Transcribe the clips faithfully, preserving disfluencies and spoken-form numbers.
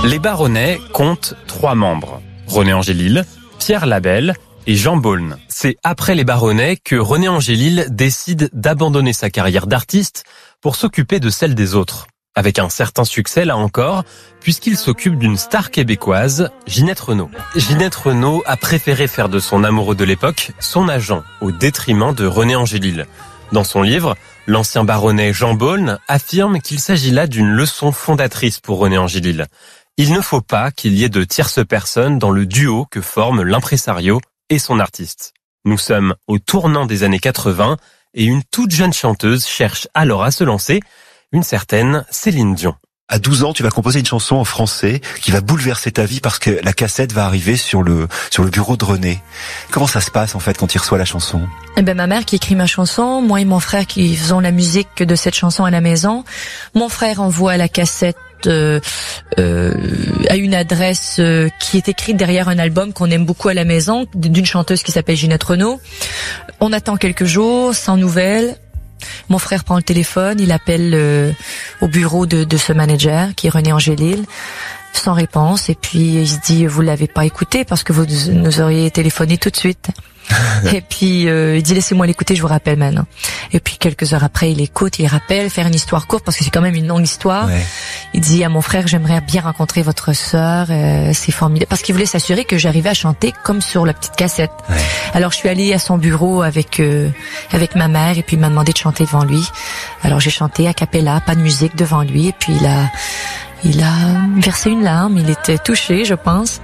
Les Baronnets comptent trois membres. René Angélil, Pierre Labelle et Jean Beaune. C'est après les Baronnets que René Angélil décide d'abandonner sa carrière d'artiste pour s'occuper de celle des autres. Avec un certain succès, là encore, puisqu'il s'occupe d'une star québécoise, Ginette Renault. Ginette Renault a préféré faire de son amoureux de l'époque son agent, au détriment de René Angélil. Dans son livre, l'ancien baronnet Jean Beaune affirme qu'il s'agit là d'une leçon fondatrice pour René Angélil. Il ne faut pas qu'il y ait de tierces personnes dans le duo que forment l'impresario et son artiste. Nous sommes au tournant des années quatre-vingts et une toute jeune chanteuse cherche alors à se lancer, une certaine Céline Dion. À douze ans, tu vas composer une chanson en français qui va bouleverser ta vie parce que la cassette va arriver sur le sur le bureau de René. Comment ça se passe en fait quand il reçoit la chanson ? Eh ben ma mère qui écrit ma chanson, moi et mon frère qui faisons la musique de cette chanson à la maison. Mon frère envoie la cassette euh, euh, à une adresse euh, qui est écrite derrière un album qu'on aime beaucoup à la maison d'une chanteuse qui s'appelle Ginette Renault. On attend quelques jours sans nouvelles. Mon frère prend le téléphone, il appelle euh, au bureau de, de ce manager qui est René Angélil, sans réponse, et puis il se dit vous l'avez pas écouté parce que vous nous auriez téléphoné tout de suite. Et puis euh, il dit laissez-moi l'écouter, je vous rappelle maintenant. Et puis quelques heures après il écoute, il rappelle, faire une histoire courte parce que c'est quand même une longue histoire. Ouais. Il dit à mon frère j'aimerais bien rencontrer votre sœur, euh, c'est formidable, parce qu'il voulait s'assurer que j'arrivais à chanter comme sur la petite cassette. Ouais. Alors je suis allée à son bureau avec euh, avec ma mère et puis il m'a demandé de chanter devant lui. Alors j'ai chanté a cappella, pas de musique devant lui et puis il a il a versé une larme, il était touché je pense.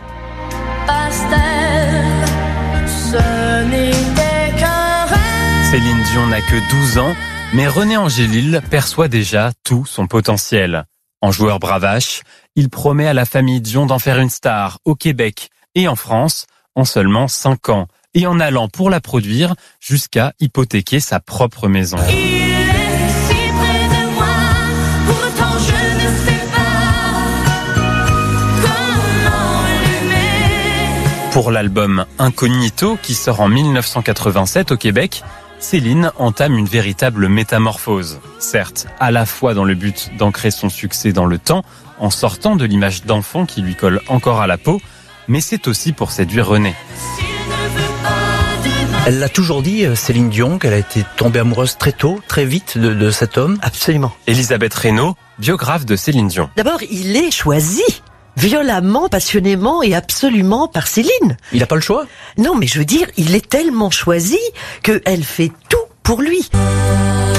Céline Dion n'a que douze ans, mais René Angélil perçoit déjà tout son potentiel. En joueur bravache, il promet à la famille Dion d'en faire une star au Québec et en France en seulement cinq ans, et en allant pour la produire jusqu'à hypothéquer sa propre maison. Il est si près de moi, pourtant je ne sais pas comment l'aimer. Pour l'album Incognito, qui sort en dix-neuf cent quatre-vingt-sept au Québec, Céline entame une véritable métamorphose. Certes, à la fois dans le but d'ancrer son succès dans le temps, en sortant de l'image d'enfant qui lui colle encore à la peau, mais c'est aussi pour séduire René. Elle l'a toujours dit, Céline Dion, qu'elle a été tombée amoureuse très tôt, très vite de, de cet homme. Absolument. Elisabeth Reynaud, biographe de Céline Dion. D'abord, il est choisi. Violemment, passionnément et absolument par Céline. Il n'a pas le choix ? Non, mais je veux dire, il est tellement choisi qu'elle fait tout pour lui.